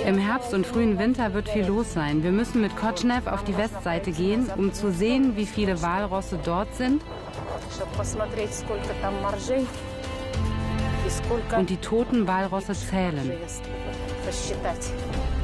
Im Herbst und frühen Winter wird viel los sein. Wir müssen mit Kotschnew auf die Westseite gehen, um zu sehen, wie viele Walrosse dort sind und die toten Walrosse zählen.